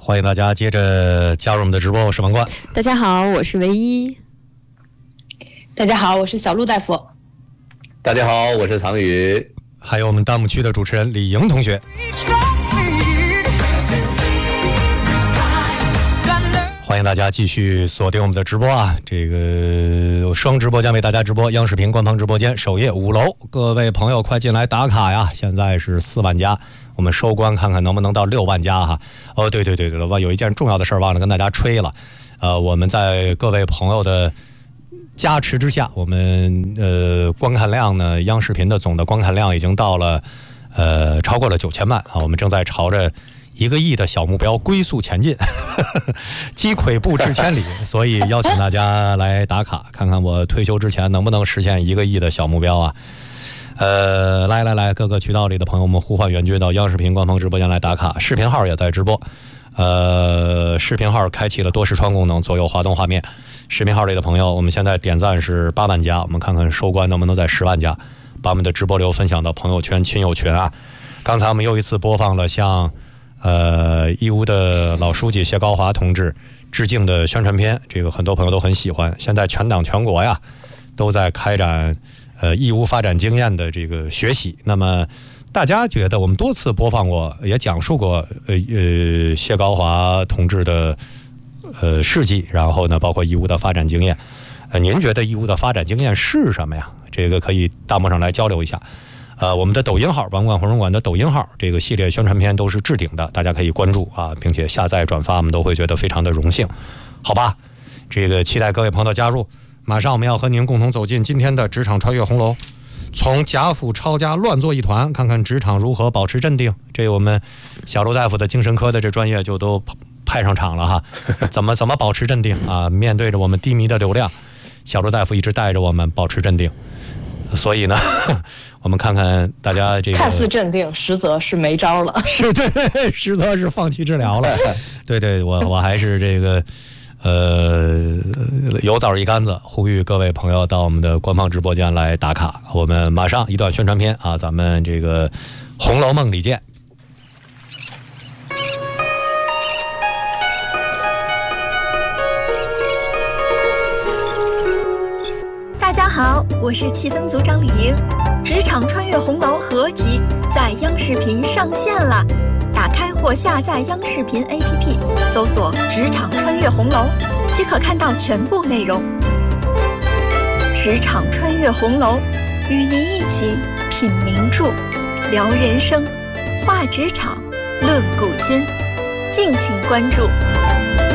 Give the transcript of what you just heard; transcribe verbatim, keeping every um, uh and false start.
欢迎大家接着加入我们的直播，我是王冠。 大家好，我是唯一。 大家好，我是小鹿大夫。 大家好，我是唐宇。 还有我们弹幕区的主持人李莹同学。欢迎大家继续锁定我们的直播啊！这个双直播将为大家直播，央视频官方直播间首页五楼，各位朋友快进来打卡呀！现在是四万加，我们收官看看能不能到六万加哈。哦，对对对对，我有一件重要的事忘了跟大家吹了，呃，我们在各位朋友的加持之下，我们呃观看量呢，央视频的总的观看量已经到了呃超过了九千万啊，我们正在朝着一个亿的小目标龟速前进，积跬步至千里，所以邀请大家来打卡，看看我退休之前能不能实现一个亿的小目标啊！呃，来来来，各个渠道里的朋友们呼唤援军到央视频官方直播间来打卡，视频号也在直播，呃，视频号开启了多视窗功能，左右滑动画面。视频号里的朋友，我们现在点赞是八万加，我们看看收官能不能在十万加，把我们的直播流分享到朋友圈、亲友群啊！刚才我们又一次播放了像呃，义乌的老书记谢高华同志致敬的宣传片，这个很多朋友都很喜欢。现在全党全国呀都在开展呃义乌发展经验的这个学习。那么大家觉得我们多次播放过，也讲述过呃呃谢高华同志的呃事迹，然后呢，包括义乌的发展经验。呃，您觉得义乌的发展经验是什么呀？这个可以弹幕上来交流一下。呃，我们的抖音号王冠红人馆的抖音号，这个系列宣传片都是置顶的，大家可以关注啊，并且下载转发，我们都会觉得非常的荣幸，好吧？这个期待各位朋友的加入。马上我们要和您共同走进今天的职场穿越红楼，从贾府抄家乱作一团，看看职场如何保持镇定。这我们小鹿大夫的精神科的这专业就都派上场了哈，怎么怎么保持镇定啊？面对着我们低迷的流量，小鹿大夫一直带着我们保持镇定。所以呢，我们看看大家这个看似镇定，实则是没招了。 是对，实则是放弃治疗了。对对，我我还是这个呃有枣一竿子，呼吁各位朋友到我们的官方直播间来打卡。我们马上一段宣传片啊，咱们这个《红楼梦》里见。 大家好，我是气氛组长李莹。职场穿越红楼合集在央视频上线了，打开或下载央视频 A P P， 搜索职场穿越红楼即可看到全部内容。职场穿越红楼，与您一起品名著，聊人生，话职场，论古今，敬请关注。